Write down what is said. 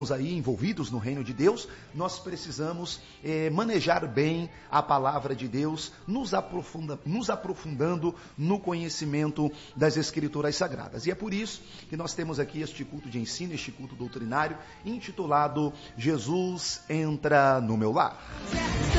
aí envolvidos no reino de Deus, nós precisamos manejar bem a palavra de Deus, nos aprofundando no conhecimento das Escrituras Sagradas. E é por isso que nós temos aqui este culto de ensino, este culto doutrinário, intitulado Jesus Entra no Meu Lar.